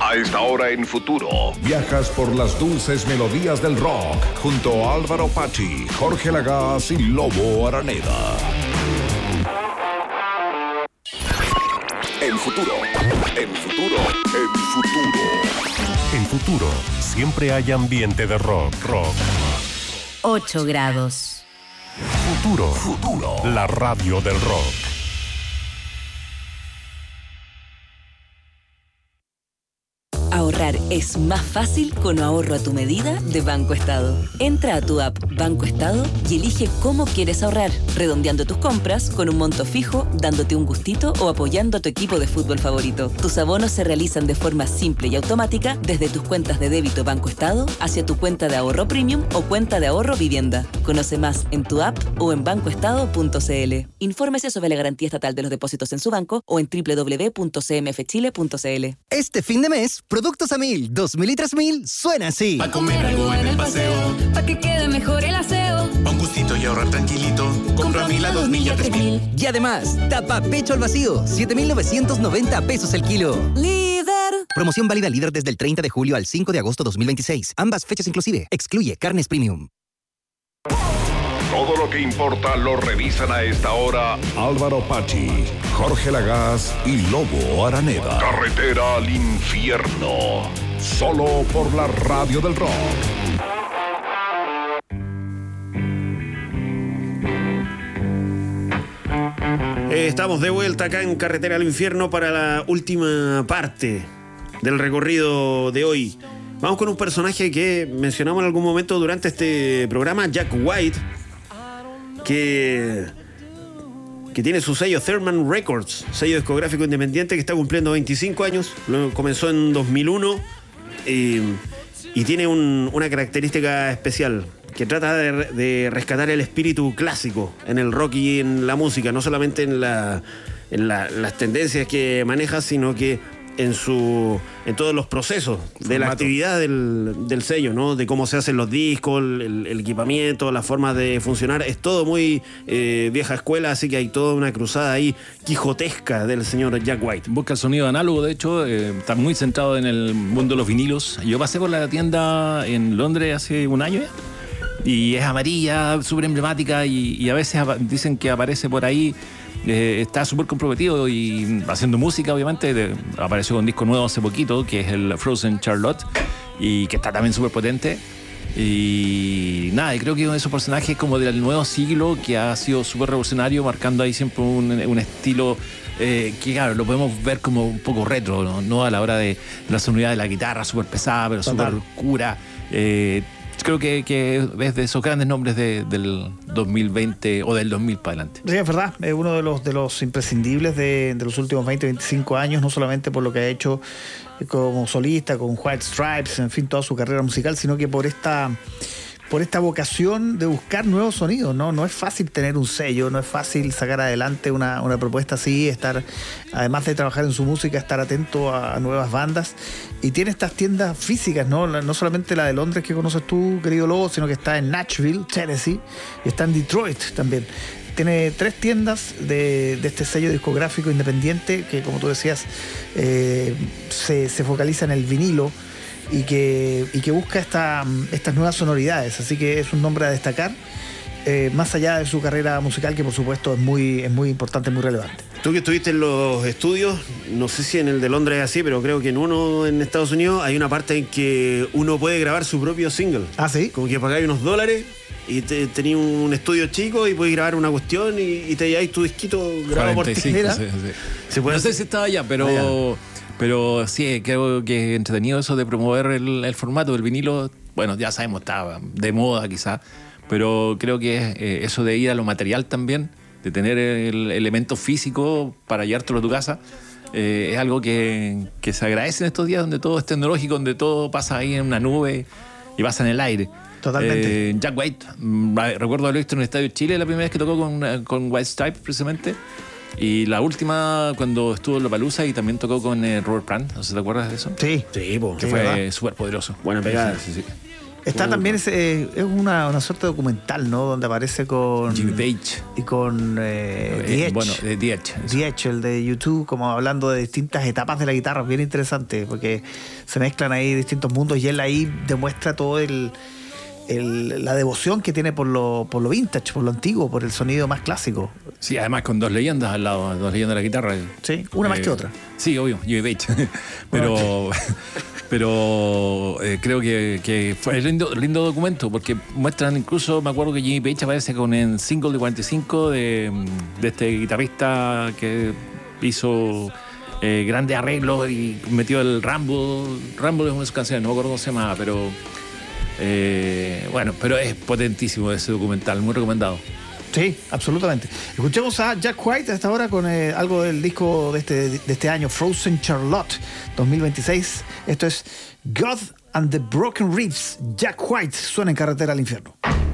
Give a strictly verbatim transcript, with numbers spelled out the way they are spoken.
A esta hora en Futuro, viajas por las dulces melodías del rock junto a Álvaro Pachi, Jorge Lagaz y Lobo Araneda. En Futuro, en Futuro, en Futuro. En Futuro, siempre hay ambiente de rock, rock. ocho grados. Futuro, Futuro, la radio del rock. Ahorrar es más fácil con ahorro a tu medida de Banco Estado. Entra a tu app Banco Estado y elige cómo quieres ahorrar, redondeando tus compras con un monto fijo, dándote un gustito o apoyando a tu equipo de fútbol favorito. Tus abonos se realizan de forma simple y automática desde tus cuentas de débito Banco Estado hacia tu cuenta de ahorro premium o cuenta de ahorro vivienda. Conoce más en tu app o en banco estado punto c l. Infórmese sobre la garantía estatal de los depósitos en su banco o en doble u doble u doble u punto c m f chile punto c l. Este fin de mes, Productos a Mil, dos mil y tres mil, suena así. Pa' comer algo en el paseo, pa' que quede mejor el aseo, pa' un gustito y ahorrar tranquilito, compra a Mil a dos mil y a tres mil. Y además, tapa pecho al vacío, siete mil novecientos noventa pesos el kilo. Líder. Promoción válida Líder desde el treinta de julio al cinco de agosto dos mil veintiséis. Ambas fechas inclusive. Excluye carnes premium. Todo lo que importa lo revisan a esta hora Álvaro Pachi, Jorge Lagaz y Lobo Araneda. Carretera al infierno. Solo por la radio del rock. Eh, estamos de vuelta acá en Carretera al Infierno para la última parte del recorrido de hoy. Vamos con un personaje que mencionamos en algún momento durante este programa, Jack White, que, que tiene su sello Thurman Records, sello discográfico independiente que está cumpliendo veinticinco años. Lo comenzó en dos mil uno eh, y tiene un, una característica especial, que trata de, de rescatar el espíritu clásico en el rock y en la música, no solamente en, la, en la, las tendencias que maneja, sino que en su en todos los procesos de Formato. La actividad del, del sello, ¿no? De cómo se hacen los discos, el, el equipamiento, las formas de funcionar. Es todo muy eh, vieja escuela, así que hay toda una cruzada ahí quijotesca del señor Jack White. Busca el sonido análogo, de hecho, eh, está muy centrado en el mundo de los vinilos. Yo pasé por la tienda en Londres hace un año ya, y es amarilla, súper emblemática, y, y a veces dicen que aparece por ahí. Eh, está súper comprometido y haciendo música, obviamente. De, apareció con un disco nuevo hace poquito, que es el Frozen Charlotte, y que está también súper potente. Y nada, y creo que uno de esos personajes como del nuevo siglo, que ha sido súper revolucionario, marcando ahí siempre un, un estilo eh, que, claro, lo podemos ver como un poco retro, ¿no? ¿No? A la hora de la sonoridad de la guitarra, súper pesada, pero súper oscura. Eh, Creo que, que es de esos grandes nombres de, del dos mil veinte o del dos mil para adelante. Sí, es verdad, es uno de los, de los imprescindibles de, de los últimos veinte, veinticinco años, no solamente por lo que ha hecho como solista, con White Stripes, en fin, toda su carrera musical, sino que por esta... por esta vocación de buscar nuevos sonidos, ¿no? No es fácil tener un sello, no es fácil sacar adelante una, una propuesta así, estar, además de trabajar en su música, estar atento a, a nuevas bandas. Y tiene estas tiendas físicas, ¿no? No solamente la de Londres que conoces tú, querido Lobo, sino que está en Nashville, Tennessee, y está en Detroit también. Tiene tres tiendas de, de este sello discográfico independiente que, como tú decías, eh, se, se focaliza en el vinilo, y que, y que busca esta, estas nuevas sonoridades, así que es un nombre a destacar, eh, más allá de su carrera musical, que por supuesto es muy, es muy importante, muy relevante. Tú que estuviste en los estudios, no sé si en el de Londres es así, pero creo que en uno en Estados Unidos hay una parte en que uno puede grabar su propio single. ¿Ah, sí? Como que pagáis unos dólares y te, tenías un estudio chico y podés grabar una cuestión y, y te lleváis tu disquito grabado por ti. Sí, sí, sí. ¿Se puede no hacer? sé si estaba allá, pero... Allá. Pero sí, creo que es entretenido eso de promover el, el formato del vinilo. Bueno, ya sabemos, estaba de moda quizás, pero creo que es, eh, eso de ir a lo material también, de tener el elemento físico para llevártelo a tu casa, eh, es algo que, que se agradece en estos días donde todo es tecnológico, donde todo pasa ahí en una nube y pasa en el aire. Totalmente. Eh, Jack White, recuerdo haberlo visto en el Estadio Chile la primera vez que tocó con, con White Stripes precisamente. Y la última, cuando estuvo en Lollapalooza y también tocó con eh, Robert Plant, ¿no sé si te acuerdas de eso? Sí. Sí, po, que sí, fue súper poderoso. Buena pegada. Sí, sí, sí. Está Uh, también, ese, es una, una suerte de documental, ¿no? Donde aparece con... Jimmy Page. Y con eh, Eh, The Edge. bueno, de The Edge. eso. The Edge, el de YouTube, como hablando de distintas etapas de la guitarra, bien interesante, porque se mezclan ahí distintos mundos y él ahí demuestra todo el... El, la devoción que tiene por lo, por lo vintage, por lo antiguo, por el sonido más clásico. Sí, además con dos leyendas al lado, dos leyendas de la guitarra. Sí, una más Eh, que otra. Sí, obvio, Jimmy Page. pero pero eh, creo que, que fue lindo, lindo documento, porque muestran incluso, me acuerdo que Jimmy Page aparece con el single de cuarenta y cinco de, de este guitarrista que hizo eh, grandes arreglos y metió el Rumble. Rumble es una de sus canciones, no me acuerdo cómo se llamaba, pero... Eh, bueno, pero es potentísimo ese documental, muy recomendado. Sí, absolutamente. Escuchemos a Jack White hasta ahora con eh, algo del disco de este, de este año, Frozen Charlotte dos mil veintiséis. Esto es God and the Broken Ribs. Jack White suena en Carretera al Infierno.